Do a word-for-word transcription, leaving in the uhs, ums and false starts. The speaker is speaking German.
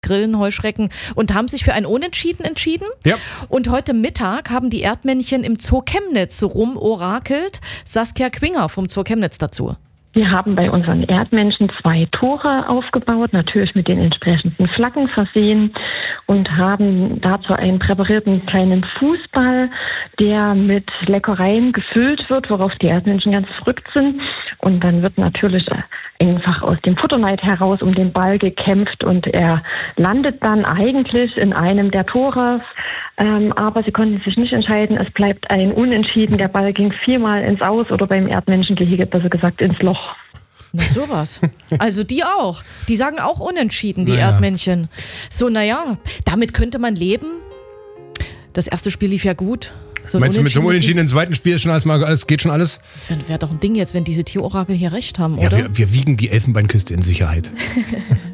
Grillen, Heuschrecken und haben sich für ein Unentschieden entschieden. Ja. Und heute Mittag haben die Erdmännchen im Zoo Chemnitz so rumorakelt. Saskia Quinger vom Zoo Chemnitz dazu. Wir haben bei unseren Erdmännchen zwei Tore aufgebaut, natürlich mit den entsprechenden Flaggen versehen und haben dazu einen präparierten kleinen Fußball, der mit Leckereien gefüllt wird, worauf die Erdmännchen ganz verrückt sind. Und dann wird natürlich einfach aus dem Futterneid heraus um den Ball gekämpft und er landet dann eigentlich in einem der Tore. Ähm, aber sie konnten sich nicht entscheiden. Es bleibt ein Unentschieden. Der Ball ging viermal ins Aus oder beim Erdmännchengehege besser gesagt ins Loch. Na sowas. Also die auch. Die sagen auch Unentschieden, die Naja. Erdmännchen. So, naja, damit könnte man leben. Das erste Spiel lief ja gut. So ein Meinst du, mit so einem Unentschieden- Unentschieden im zweiten Spiel ist schon alles mal, alles, geht schon alles? Das wäre wär doch ein Ding jetzt, wenn diese Tierorakel hier recht haben, Ja, oder? wir, wir wiegen die Elfenbeinküste in Sicherheit.